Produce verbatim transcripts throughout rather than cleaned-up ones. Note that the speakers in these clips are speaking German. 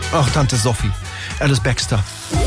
Ach, Tante Sophie. Alice Baxter.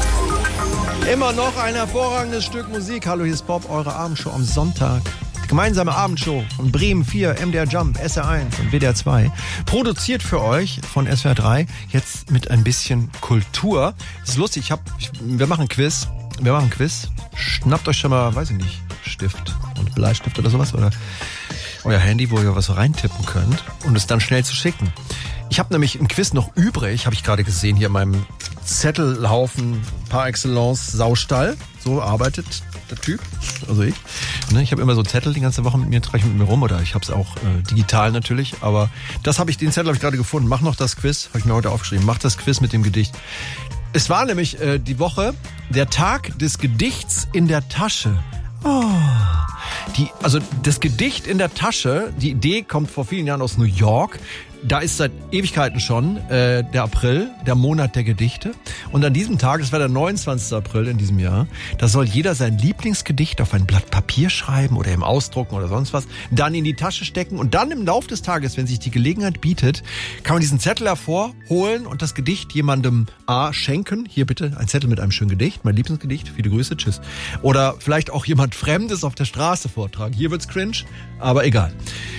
Immer noch ein hervorragendes Stück Musik. Hallo, hier ist Bob, eure Abendshow am Sonntag. Die gemeinsame Abendshow von Bremen vier, M D R Jump, S R eins und W D R zwei. Produziert für euch von S W R drei. Jetzt mit ein bisschen Kultur. Das ist lustig, ich hab, ich, wir machen ein Quiz. Wir machen ein Quiz. Schnappt euch schon mal, weiß ich nicht, Stift und Bleistift oder sowas. Oder euer Handy, wo ihr was reintippen könnt. Und es dann schnell zu schicken. Ich habe nämlich ein Quiz noch übrig, habe ich gerade gesehen, hier in meinem Zettelhaufen par excellence Saustall. So arbeitet der Typ, also ich. Ne, ich habe immer so Zettel die ganze Woche mit mir, trage ich mit mir rum, oder ich habe es auch äh, digital natürlich. Aber das habe ich, den Zettel habe ich gerade gefunden. Mach noch das Quiz, habe ich mir heute aufgeschrieben. Mach das Quiz mit dem Gedicht. Es war nämlich äh, die Woche der Tag des Gedichts in der Tasche. Oh. Die, also das Gedicht in der Tasche, die Idee kommt vor vielen Jahren aus New York. Da ist seit Ewigkeiten schon äh, der April, der Monat der Gedichte. Und an diesem Tag, das war der neunundzwanzigste April in diesem Jahr, da soll jeder sein Lieblingsgedicht auf ein Blatt Papier schreiben oder im Ausdrucken oder sonst was, dann in die Tasche stecken und dann im Lauf des Tages, wenn sich die Gelegenheit bietet, kann man diesen Zettel hervorholen und das Gedicht jemandem A schenken. Hier bitte ein Zettel mit einem schönen Gedicht, mein Lieblingsgedicht, viele Grüße, tschüss. Oder vielleicht auch jemand Fremdes auf der Straße vortragen. Hier wird's cringe, aber egal.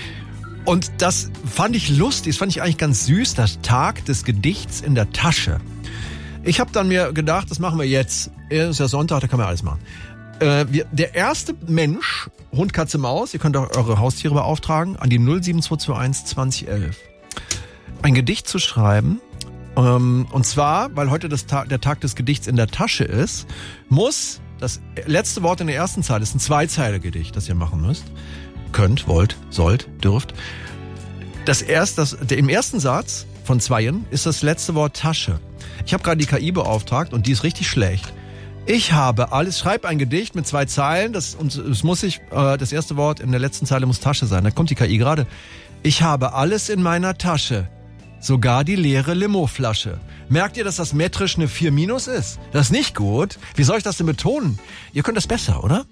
Und das fand ich lustig, das fand ich eigentlich ganz süß, der Tag des Gedichts in der Tasche. Ich habe dann mir gedacht, das machen wir jetzt. Es ist ja Sonntag, da kann man alles machen. Äh, wir, der erste Mensch, Hund, Katze, Maus, ihr könnt auch eure Haustiere beauftragen, an die null sieben zwei zwei eins zwanzig elf. Ein Gedicht zu schreiben, ähm, und zwar, weil heute das Ta- der Tag des Gedichts in der Tasche ist, muss das letzte Wort in der ersten Zeile, ist ein Zweizeiler-Gedicht, das ihr machen müsst. Könnt, wollt, sollt, dürft. Das erst, das, der, im ersten Satz von Zweien ist das letzte Wort Tasche. Ich habe gerade die K I beauftragt und die ist richtig schlecht. Ich habe alles, schreib ein Gedicht mit zwei Zeilen, das, und es muss sich, äh, das erste Wort in der letzten Zeile muss Tasche sein. Da kommt die K I gerade. Ich habe alles in meiner Tasche, sogar die leere Limo-Flasche. Merkt ihr, dass das metrisch eine vier minus ist? Das ist nicht gut. Wie soll ich das denn betonen? Ihr könnt das besser, oder?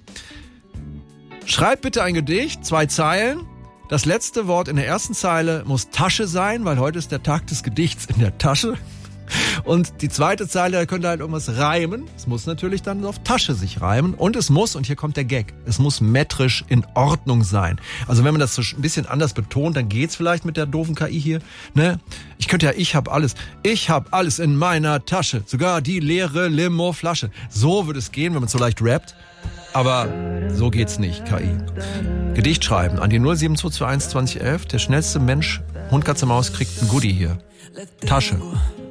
Schreibt bitte ein Gedicht, zwei Zeilen. Das letzte Wort in der ersten Zeile muss Tasche sein, weil heute ist der Tag des Gedichts in der Tasche. Und die zweite Zeile, da könnt ihr halt irgendwas reimen. Es muss natürlich dann auf Tasche sich reimen. Und es muss, und hier kommt der Gag, es muss metrisch in Ordnung sein. Also wenn man das so ein bisschen anders betont, dann geht's vielleicht mit der doofen K I hier. Ne? Ich könnte ja, ich hab alles. Ich hab alles in meiner Tasche. Sogar die leere Limo-Flasche. So würde es gehen, wenn man so leicht rappt. Aber so geht's nicht, K I. Gedicht schreiben an die null sieben zwei zwei eins zwanzig elf. Der schnellste Mensch, Hund, Katze, Maus, kriegt ein Goodie hier. Tasche.